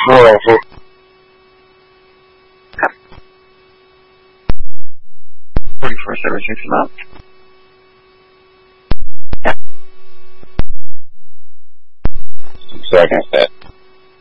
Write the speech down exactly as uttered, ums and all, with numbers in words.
four oh four. forty-four seventy-six amount. Yeah. Seconds, that.